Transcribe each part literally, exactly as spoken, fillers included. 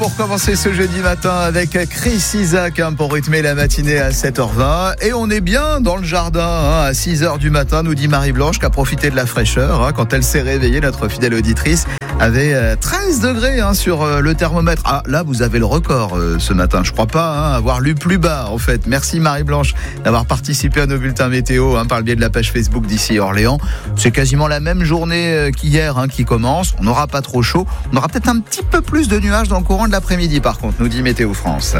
Pour commencer ce jeudi matin avec Chris Isaak hein, pour rythmer la matinée à sept heures vingt. Et on est bien dans le jardin hein, à six heures du matin, nous dit Marie-Blanche qui a profité de la fraîcheur hein, quand elle s'est réveillée, notre fidèle auditrice. Avait treize degrés hein, sur euh, le thermomètre. Ah, là, vous avez le record euh, ce matin. Je crois pas hein, avoir lu plus bas, en fait. Merci Marie-Blanche d'avoir participé à nos bulletins météo hein, par le biais de la page Facebook d'Ici Orléans. C'est quasiment la même journée euh, qu'hier hein, qui commence. On n'aura pas trop chaud. On aura peut-être un petit peu plus de nuages dans le courant de l'après-midi, par contre, nous dit Météo France.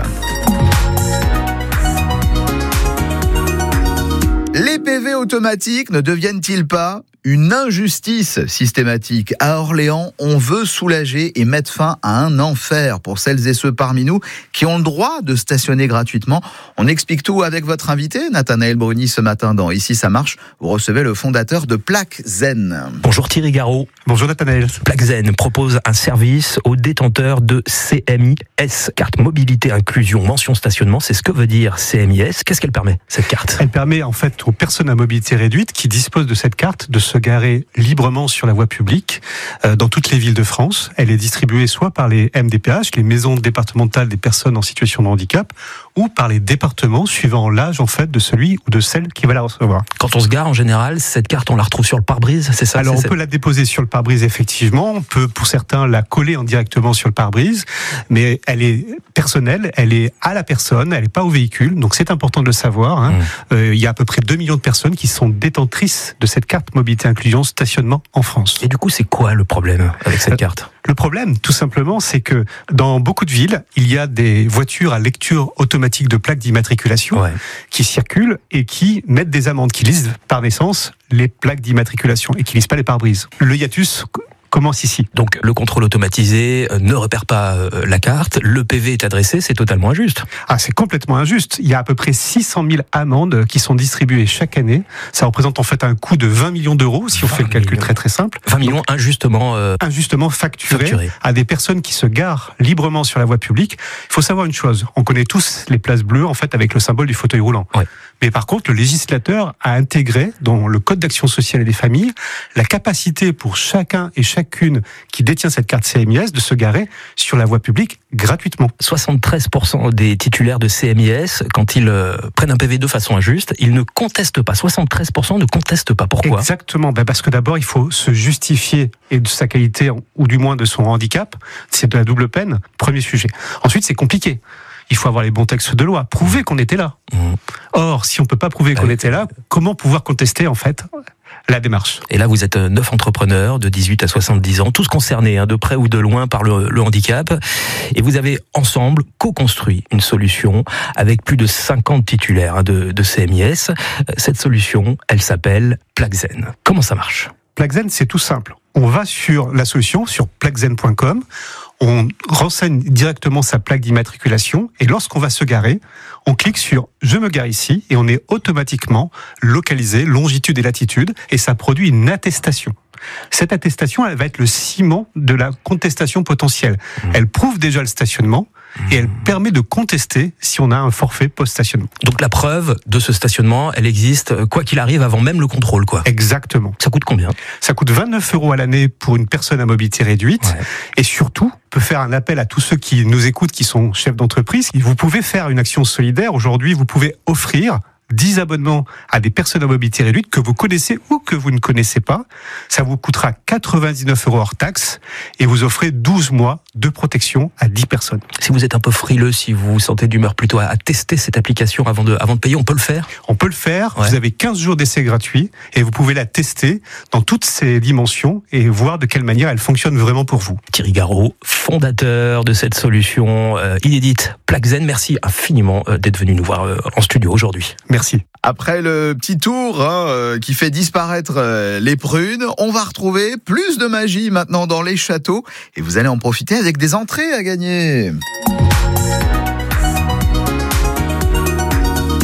Les P V automatiques ne deviennent-ils pas une injustice systématique? À Orléans, on veut soulager et mettre fin à un enfer pour celles et ceux parmi nous qui ont le droit de stationner gratuitement. On explique tout avec votre invité, Nathanaël Bruni, ce matin dans Ici ça marche. Vous recevez le fondateur de PlaqueZen. Bonjour Thierry Garot. Bonjour Nathanaël. PlaqueZen propose un service aux détenteurs de C M I S, carte mobilité inclusion mention stationnement. C'est ce que veut dire C M I S. Qu'est-ce qu'elle permet, cette carte? Elle permet en fait aux personnes à mobilité réduite qui disposent de cette carte de se garer librement sur la voie publique euh, dans toutes les villes de France. Elle est distribuée soit par les M D P H, les maisons départementales des personnes en situation de handicap, ou par les départements suivant l'âge en fait de celui ou de celle qui va la recevoir. Quand on se gare en général, cette carte on la retrouve sur le pare-brise, c'est ça? Alors c'est on cette... peut la déposer sur le pare-brise effectivement, on peut pour certains la coller indirectement sur le pare-brise, mais elle est personnelle, elle est à la personne, elle n'est pas au véhicule, donc c'est important de le savoir. Hein. Mmh. Euh, il y a à peu près deux millions de personnes qui sont détentrices de cette carte mobilité inclusion stationnement en France. Et du coup, c'est quoi le problème avec cette carte ? Le problème, tout simplement, c'est que dans beaucoup de villes, il y a des voitures à lecture automatique de plaques d'immatriculation ouais. qui circulent et qui mettent des amendes, qui lisent par naissance les plaques d'immatriculation et qui lisent pas les pare-brises. Le hiatus commence ici. Donc le contrôle automatisé ne repère pas la carte, le P V est adressé, c'est totalement injuste. Ah, c'est complètement injuste. Il y a à peu près six cent mille amendes qui sont distribuées chaque année. Ça représente en fait un coût de vingt millions d'euros, si on fait le calcul millions. très très simple. vingt millions Donc, injustement, euh, injustement facturés, facturés à des personnes qui se garent librement sur la voie publique. Il faut savoir une chose, on connaît tous les places bleues en fait avec le symbole du fauteuil roulant. Ouais. Mais par contre, le législateur a intégré dans le Code d'action sociale et des familles la capacité pour chacun et chacune qui détient cette carte C M I S de se garer sur la voie publique gratuitement. soixante-treize pour cent des titulaires de C M I S, quand ils euh, prennent un P V de façon injuste, ils ne contestent pas. soixante-treize pour cent ne contestent pas. Pourquoi ? Exactement. Ben parce que d'abord, il faut se justifier et de sa qualité, ou du moins de son handicap. C'est de la double peine. Premier sujet. Ensuite, c'est compliqué. Il faut avoir les bons textes de loi, prouver qu'on était là. Mmh. Or, si on ne peut pas prouver qu'on euh, était là, comment pouvoir contester en fait la démarche? Et là, vous êtes neuf entrepreneurs de dix-huit à soixante-dix ans, tous concernés hein, de près ou de loin par le, le handicap. Et vous avez ensemble co-construit une solution avec plus de cinquante titulaires hein, de, de C M I S. Cette solution, elle s'appelle PlaqueZen. Comment ça marche? PlaqueZen, c'est tout simple. On va sur la solution, sur plaquezen point com. On renseigne directement sa plaque d'immatriculation et lorsqu'on va se garer, on clique sur « Je me gare ici » et on est automatiquement localisé, longitude et latitude, et ça produit une attestation. Cette attestation, elle va être le ciment de la contestation potentielle. Mmh. Elle prouve déjà le stationnement et elle permet de contester si on a un forfait post-stationnement. Donc la preuve de ce stationnement, elle existe quoi qu'il arrive avant même le contrôle, quoi. Exactement. Ça coûte combien ? Ça coûte vingt-neuf euros à l'année pour une personne à mobilité réduite. Ouais. Et surtout, on peut faire un appel à tous ceux qui nous écoutent, qui sont chefs d'entreprise. Vous pouvez faire une action solidaire. Aujourd'hui, vous pouvez offrir dix abonnements à des personnes à mobilité réduite que vous connaissez ou que vous ne connaissez pas. Ça vous coûtera quatre-vingt-dix-neuf euros hors taxe et vous offrez douze mois de protection à dix personnes. Si vous êtes un peu frileux, si vous vous sentez d'humeur plutôt à tester cette application avant de, avant de payer, on peut le faire ? On peut le faire. Ouais. Vous avez quinze jours d'essai gratuit et vous pouvez la tester dans toutes ses dimensions et voir de quelle manière elle fonctionne vraiment pour vous. Thierry Garot, fondateur de cette solution euh, inédite PlaqueZen, merci infiniment euh, d'être venu nous voir euh, en studio aujourd'hui. Merci. Après le petit tour hein, euh, qui fait disparaître euh, les prunes, on va retrouver plus de magie maintenant dans les châteaux et vous allez en profiter avec des entrées à gagner.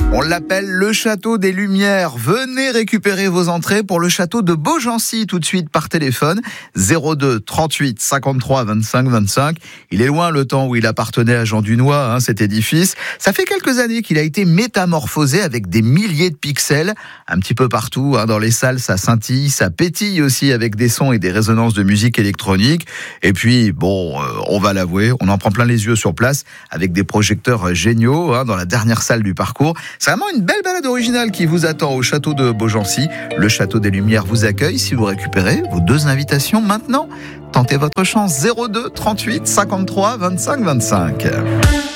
On l'appelle le Château des Lumières. Venez récupérer vos entrées pour le Château de Beaugency tout de suite par téléphone. zéro deux trente-huit cinquante-trois vingt-cinq vingt-cinq. Il est loin le temps où il appartenait à Jean Dunois, hein, cet édifice. Ça fait quelques années qu'il a été métamorphosé avec des milliers de pixels. Un petit peu partout, hein, dans les salles, ça scintille, ça pétille aussi avec des sons et des résonances de musique électronique. Et puis, bon, euh, on va l'avouer, on en prend plein les yeux sur place avec des projecteurs géniaux, hein, dans la dernière salle du parcours. C'est vraiment une belle balade originale qui vous attend au château de Beaugency. Le Château des Lumières vous accueille si vous récupérez vos deux invitations maintenant. Tentez votre chance, zéro deux trente-huit cinquante-trois vingt-cinq vingt-cinq.